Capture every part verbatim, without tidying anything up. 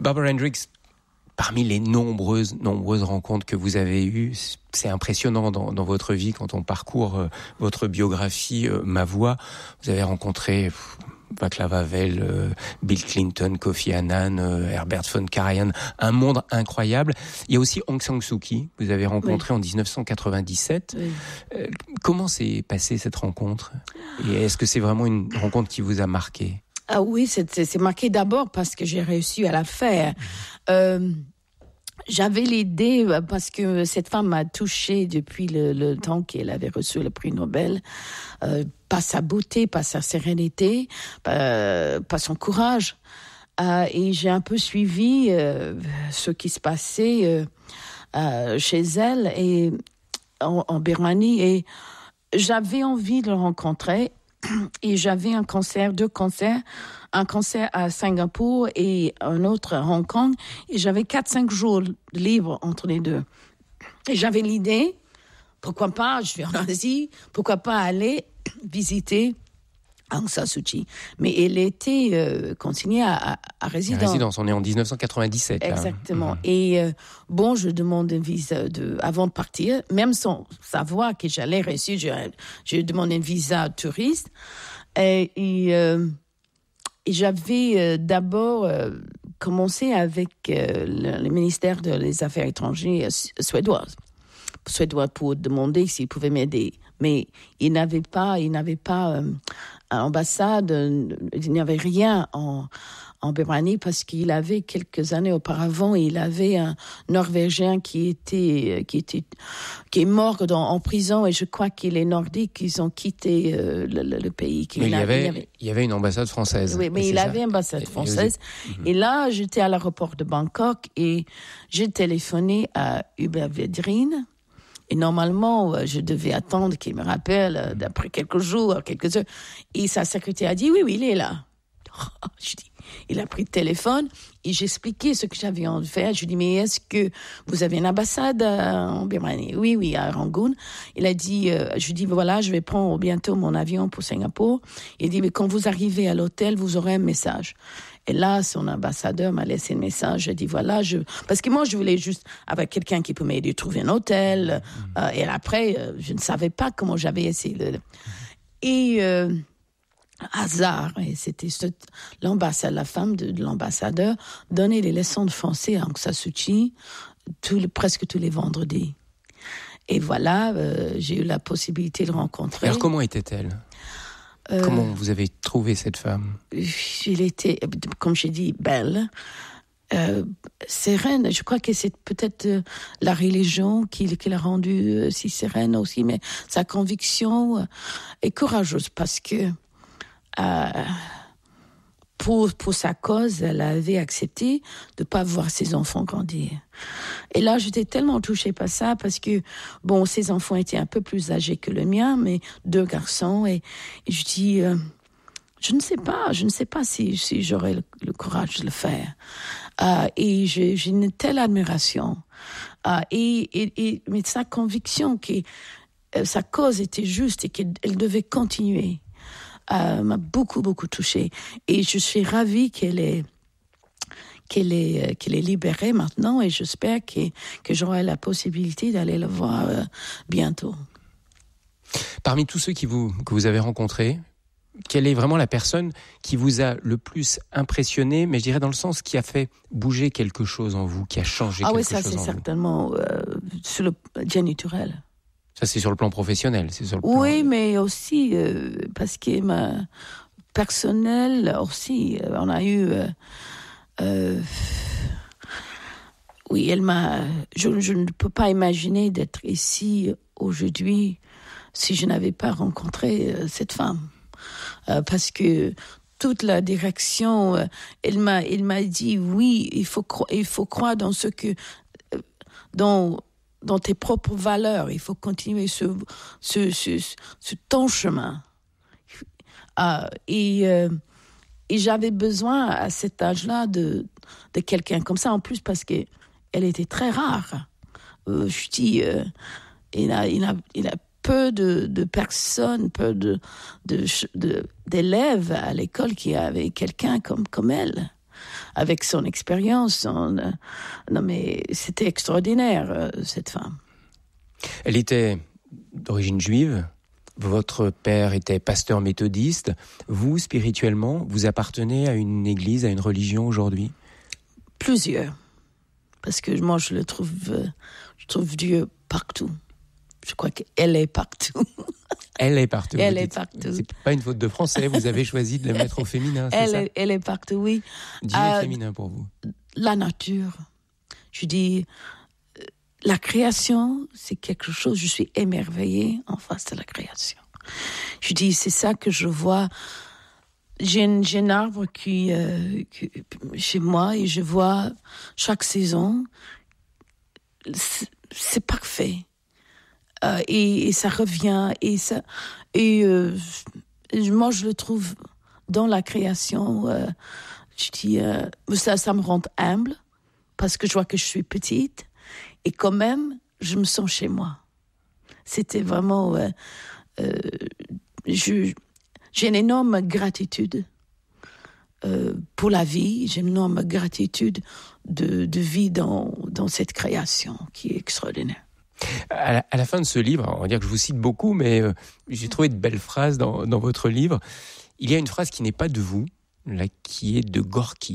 Barbara Hendricks, parmi les nombreuses, nombreuses rencontres que vous avez eues, c'est impressionnant dans, dans votre vie quand on parcourt euh, votre biographie, euh, Ma Voix. Vous avez rencontré pff, Václav Havel, euh, Bill Clinton, Kofi Annan, euh, Herbert von Karajan, un monde incroyable. Il y a aussi Aung San Suu Kyi, vous avez rencontré oui. en dix-neuf cent quatre-vingt-dix-sept. Oui. Euh, comment s'est passée cette rencontre ? Et est-ce que c'est vraiment une rencontre qui vous a marqué ? Ah oui, c'est, c'est, c'est marqué d'abord parce que j'ai réussi à la faire. Euh, j'avais l'idée, parce que cette femme m'a touchée depuis le, le temps qu'elle avait reçu le prix Nobel, euh, par sa beauté, par sa sérénité, par, par son courage. Euh, et j'ai un peu suivi euh, ce qui se passait euh, euh, chez elle et en, en Birmanie. Et j'avais envie de le rencontrer. Et j'avais un concert, deux concerts, un concert à Singapour et un autre à Hong Kong. Et j'avais quatre, cinq jours libres entre les deux. Et j'avais l'idée, pourquoi pas, je vais en Asie, pourquoi pas aller visiter Aung San Suu Kyi. Mais elle était euh, consignée à, à, à résidence. À résidence, on est en dix-neuf cent quatre-vingt-dix-sept. Exactement. Mmh. Et euh, bon, je demande un visa de, avant de partir, même sans savoir que j'allais réussir, je, je demande un visa touriste. Et, et, euh, et j'avais euh, d'abord euh, commencé avec euh, le, le ministère des Affaires étrangères suédois. Suédois pour demander s'ils pouvaient m'aider. Mais ils n'avaient pas, ils n'avaient pas euh, ambassade, il n'y avait rien en, en Birmanie parce qu'il avait quelques années auparavant, il avait un Norvégien qui était, qui était, qui est mort dans, en prison et je crois qu'il est nordique, ils ont quitté euh, le, le, le pays. Mais il y, avait, il y avait, il y avait une ambassade française. Oui, mais il ça. avait une ambassade française. Et, et là, j'étais à l'aéroport de Bangkok et j'ai téléphoné à Hubert Védrine. Et normalement, je devais attendre qu'il me rappelle d'après quelques jours, quelques heures. Et sa secrétaire a dit, oui, oui, il est là. Je dis, il a pris le téléphone et j'ai expliqué ce que j'avais envie de faire. Je lui ai dit, mais est-ce que vous avez une ambassade en Birmanie ? Oui, oui, à Rangoon. Il a dit, euh, je lui ai dit, voilà, je vais prendre bientôt mon avion pour Singapour. Il dit, mais quand vous arrivez à l'hôtel, vous aurez un message. Et là, son ambassadeur m'a laissé un message. J'ai dit, voilà, je... Parce que moi, je voulais juste avoir quelqu'un qui peut m'aider à trouver un hôtel. Mmh. Euh, et après, euh, je ne savais pas comment j'avais essayé. De... Et euh, hasard, et c'était ce... l'ambassade, la femme de, de l'ambassadeur, donnait les leçons de français à Aung San Suu Kyi tout le, presque tous les vendredis. Et voilà, euh, j'ai eu la possibilité de le rencontrer. Alors, comment était-elle ? Euh, Comment vous avez trouvé cette femme ? Elle était, comme j'ai dit, belle, euh, sereine. Je crois que c'est peut-être euh, la religion qui, qui l'a rendue euh, si sereine aussi, mais sa conviction euh, est courageuse parce que euh, pour, pour sa cause, elle avait accepté de ne pas voir ses enfants grandir. Et là, j'étais tellement touchée par ça parce que, bon, ses enfants étaient un peu plus âgés que le mien, mais deux garçons. Et, et je dis, euh, je ne sais pas, je ne sais pas si, si j'aurais le, le courage de le faire. Euh, et j'ai, j'ai une telle admiration. Euh, et, et, et, mais sa conviction que euh, sa cause était juste et qu'elle devait continuer euh, m'a beaucoup, beaucoup touchée. Et je suis ravie qu'elle ait... Qu'elle est, qu'elle est libérée maintenant et j'espère que, que j'aurai la possibilité d'aller le voir euh, bientôt. Parmi tous ceux qui vous, que vous avez rencontrés, quelle est vraiment la personne qui vous a le plus impressionné, mais je dirais dans le sens qui a fait bouger quelque chose en vous, qui a changé ah quelque oui, ça, chose en vous ? Ah oui, ça c'est certainement euh, sur le Jenny Turrell. Ça c'est sur le plan professionnel, c'est sur le plan... Oui, mais aussi euh, parce que ma personnel aussi, euh, on a eu... Euh, Euh, oui, elle m'a. Je, je ne peux pas imaginer d'être ici aujourd'hui si je n'avais pas rencontré euh, cette femme, euh, parce que toute la direction, euh, elle m'a, elle m'a dit oui, il faut cro- il faut croire dans ce que, euh, dans dans tes propres valeurs, il faut continuer ce ce ce, ce ton chemin. Euh, et euh, Et j'avais besoin, à cet âge-là, de, de quelqu'un comme ça, en plus parce qu'elle était très rare. Euh, je dis, euh, il, a, il, a, il a peu de, de personnes, peu de, de, de, d'élèves à l'école qui avaient quelqu'un comme, comme elle. avec son expérience. Son, euh, non mais c'était extraordinaire, euh, cette femme. Elle était d'origine juive. Votre père était pasteur méthodiste. Vous, spirituellement, vous appartenez à une église, à une religion aujourd'hui? Plusieurs. Parce que moi, je le trouve, euh, je trouve Dieu partout. Je crois qu'elle est partout. Elle est partout. Elle est partout. C'est pas une faute de français, vous avez choisi de le mettre au féminin, c'est elle ça? est, elle est partout, oui. Dieu est euh, féminin pour vous. La nature. Je dis, la création, c'est quelque chose, je suis émerveillée en face de la création. Je dis, c'est ça que je vois. J'ai, une, j'ai un arbre qui, euh, qui, chez moi, et je vois chaque saison, c'est, c'est parfait. Euh, et, et ça revient, et, ça, et euh, moi, je le trouve dans la création. Euh, je dis, euh, ça, ça me rend humble, parce que je vois que je suis petite. Et quand même, je me sens chez moi. C'était vraiment... Euh, euh, je, j'ai une énorme gratitude euh, pour la vie. J'ai une énorme gratitude de, de vie dans, dans cette création qui est extraordinaire. À la, à la fin de ce livre, on va dire que je vous cite beaucoup, mais euh, j'ai trouvé de belles phrases dans, dans votre livre. Il y a une phrase qui n'est pas de vous, là, qui est de Gorky.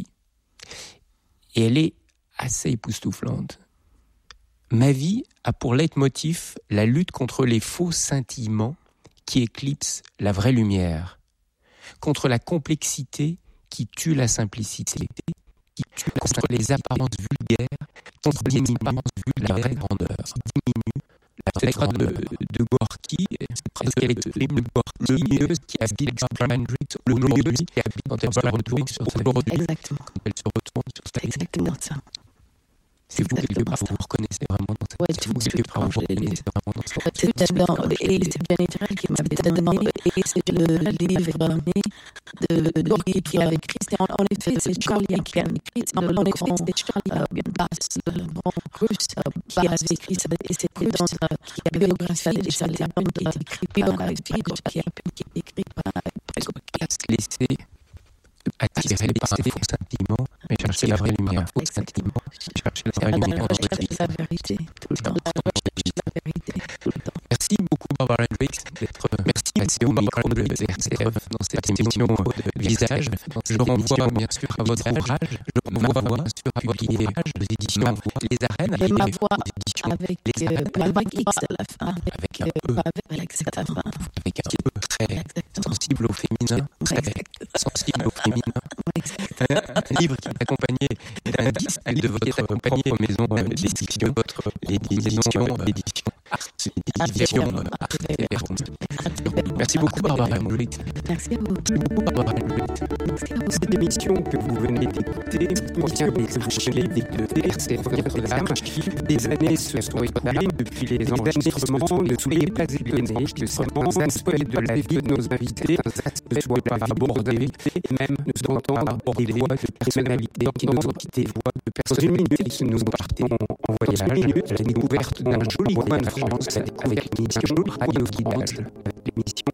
Et elle est assez époustouflante. Ma vie a pour leitmotiv la lutte contre les faux scintillements qui éclipsent la vraie lumière, contre la complexité qui tue la simplicité, qui tue contre les apparences vulgaires, contre les apparences vulgaires, la vraie grandeur, qui diminue la vraie grandeur. De, de Gorky, c'est presque elle est le Gorky qui habite Barbara Hendricks aujourd'hui, qui habite quand elle se retourne sur sa vie. Exactement. Quand elle se retourne sur sa vie. Exactement ça. C'est vous quelque part, vous vous reconnaissez vraiment dans cette... Ouais, c'est vous quelque part, vous vous reconnaissez vraiment dans cette... C'est dans, et c'est bien Israël qui m'a donné, et c'est le livre de Gorky qui avait écrit. En, en effet, c'est Charlie qui a écrit. En effet, c'est Charlie Bass, le grand russe, qui avait écrit ça. Et c'était dans la biographie de Charlie Bass qui a été écrit par qui a été écrit par... Est-ce qu'on peut se laisser attirer par un faux sentiment, mais chercher la vraie lumière? Faux sentiment, chercher la vraie lumière. La vérité, tout le temps. La vérité, tout le temps. Merci beaucoup, Barbara Hendricks, d'être passée au micro de R C F dans cette émission de Visage. Je renvoie bien sûr à votre ouvrage. Je renvoie bien sûr à votre ouvrage aux éditions Les Arènes. Et ma voix avec avec X à la fin. Avec un peu. Avec à la fin. Avec un peu très sensible au féminin. Très sensible au féminin. Un livre qui est accompagné d'un disque de votre propre maison d'édition, l'édition d'édition l'édition Merci beaucoup, Barbara Hendricks. Merci à vous. Barbara Hendricks. Cette émission que vous venez d'écouter contient des archives de R C F quatre-vingt-dix. Des années se sont écoulées depuis les enregistrements. Ne soyez pas étonnés que certains aspects de la vie de nos invités ne soient pas abordés, et même nous entendons aborder des voix de personnalités qui nous ont quitté, des voix de personnes. Une minute, nous partons en voyage à la découverte d'un joli coin de France avec l'émission Radio Guidage, l'émission